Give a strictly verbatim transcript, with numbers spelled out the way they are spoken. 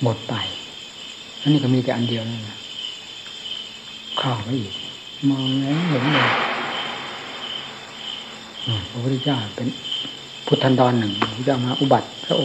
หมดไปอันนี้ก็มีแต่อันเดียวนั่นแหละเข้าไปอีกมองแล้วเห็นเลยพระพุทธเจ้าเป็นพุทธันดรหนึ่งพระพุทธเจ้ามาอุบัติพระ